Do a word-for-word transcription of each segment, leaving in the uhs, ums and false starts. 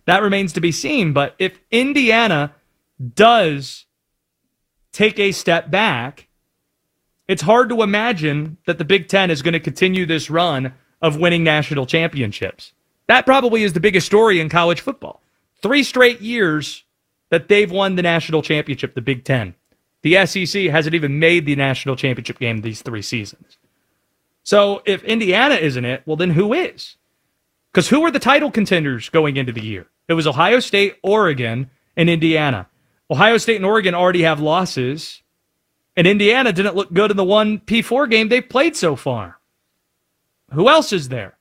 That remains to be seen. But if Indiana does take a step back, it's hard to imagine that the Big Ten is going to continue this run of winning national championships. That probably is the biggest story in college football. Three straight years that they've won the national championship, the Big Ten. The S E C hasn't even made the national championship game these three seasons. So if Indiana isn't it, well, then who is? Because who are the title contenders going into the year? It was Ohio State, Oregon, and Indiana. Ohio State and Oregon already have losses, and Indiana didn't look good in the one P four game they've played so far. Who else is there?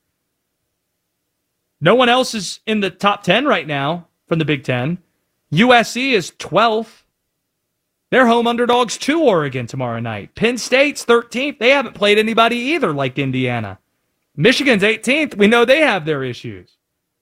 No one else is in the top ten right now from the Big Ten. U S C is twelfth. They're home underdogs to Oregon tomorrow night. Penn State's thirteenth. They haven't played anybody either like Indiana. Michigan's eighteenth. We know they have their issues.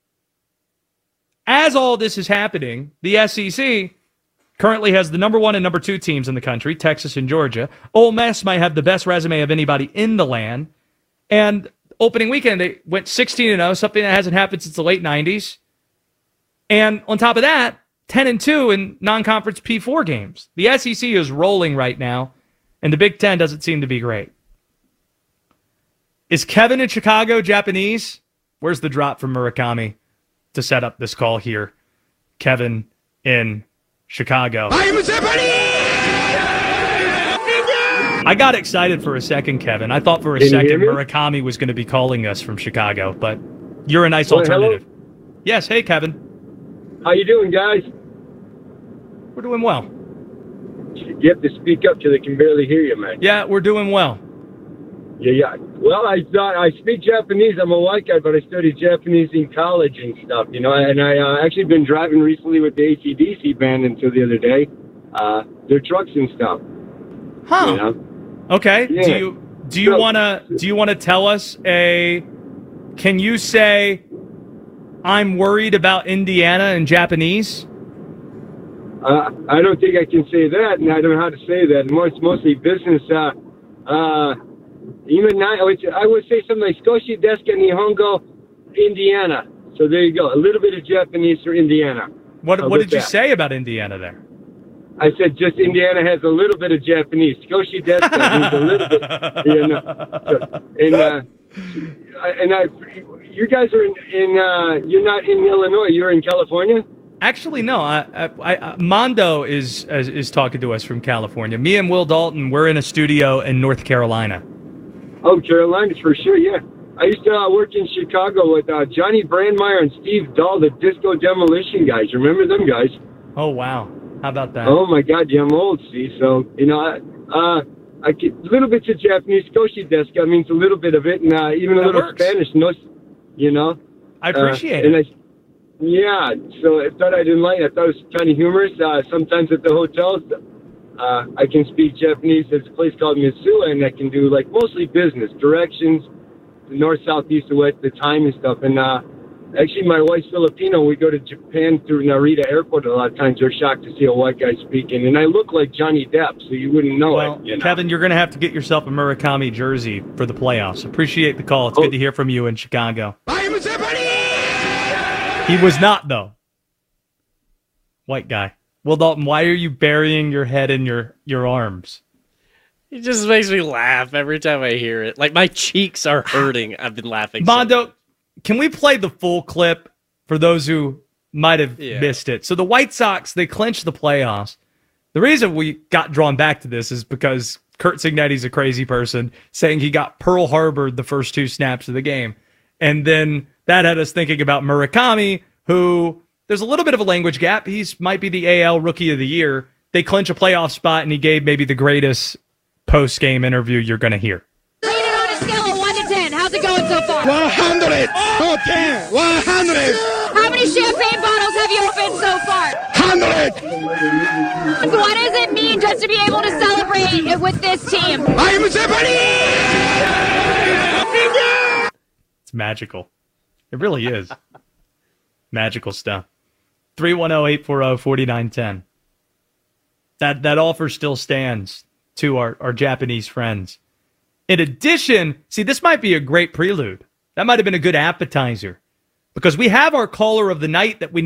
As all this is happening, the S E C currently has the number one and number two teams in the country, Texas and Georgia. Ole Miss might have the best resume of anybody in the land. And opening weekend, they went sixteen and oh, something that hasn't happened since the late nineties. And on top of that, ten and two in non-conference P four games. The S E C is rolling right now, and the Big Ten doesn't seem to be great. Is Kevin in Chicago Japanese? Where's the drop from Murakami to set up this call here? Kevin in Chicago. I am Japanese! I got excited for a second, Kevin. I thought for a Can second Murakami was going to be calling us from Chicago, but you're a nice well, alternative. Hello? Yes, hey, Kevin. How you doing, guys? We're doing well. You have to speak up till they can barely hear you, man. Yeah, we're doing well. Yeah, yeah. Well, I thought I speak Japanese. I'm a white guy, but I studied Japanese in college and stuff, you know. And I uh, actually been driving recently with the A C D C band until the other day. Uh, their trucks and stuff. Huh. You know? Okay. Yeah. Do you do you so, wanna do you wanna tell us a? Can you say, I'm worried about Indiana in Japanese? Uh, I don't think I can say that, and I don't know how to say that. It's mostly business. Uh, uh, even I would, I would say something like Skoshi Deska Nihongo, Indiana. So there you go. A little bit of Japanese for Indiana. What How What did you that? say about Indiana there? I said just Indiana has a little bit of Japanese. Skoshi Deska means a little bit. You know. So, and uh, and I, you guys are in. in uh, you're not in Illinois. You're in California. Actually, no. I, I, I, Mondo is, is is talking to us from California. Me and Will Dalton, we're in a studio in North Carolina. Oh, Carolina for sure. Yeah, I used to uh, work in Chicago with uh, Johnny Brandmeier and Steve Dahl, the Disco Demolition guys. Remember them guys? Oh wow, how about that? Oh my God, yeah, I'm old. See, so you know, I, uh, I get a little bit of Japanese. Skoshi Deska means a little bit of it, and uh, even a that little works. Spanish. No, you know. I appreciate uh, it. And I, Yeah, so I thought I didn't like it. I thought it was kind of humorous. Uh, sometimes at the hotels, uh, I can speak Japanese. There's a place called Mitsuya, and I can do, like, mostly business, directions, the north, south, east, west, the time and stuff. And uh, actually, my wife's Filipino. We go to Japan through Narita Airport a lot of times. They're shocked to see a white guy speaking. And I look like Johnny Depp, so you wouldn't know well, it. You know? Kevin, you're going to have to get yourself a Murakami jersey for the playoffs. Appreciate the call. It's oh. good to hear from you in Chicago. I am Japanese! He was not, though. White guy. Will Dalton, why are you burying your head in your, your arms? It just makes me laugh every time I hear it. Like, my cheeks are hurting. I've been laughing. Mondo, so can we play the full clip for those who might have yeah. missed it? So the White Sox, they clinched the playoffs. The reason we got drawn back to this is because Kurt Cignetti's a crazy person saying he got Pearl Harbored the first two snaps of the game. And then that had us thinking about Murakami, who there's a little bit of a language gap. He's might be the A L Rookie of the Year. They clinch a playoff spot, and he gave maybe the greatest post-game interview you're going to hear. Rate it on a scale of one to ten. How's it going so far? one hundred. Oh, ten. one hundred. How many champagne bottles have you opened so far? one hundred. What does it mean just to be able to celebrate with this team? I am Japanese! It's magical. It really is. Magical stuff. three one zero, eight four zero, four nine one zero. That that offer still stands to our, our Japanese friends. In addition, see, this might be a great prelude. That might have been a good appetizer. Because we have our caller of the night that we